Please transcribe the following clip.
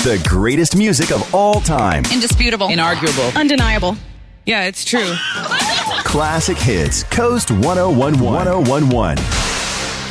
The greatest music of all time. Indisputable. Inarguable. Undeniable. Yeah, it's true. Classic hits. Coast 1011. 1011.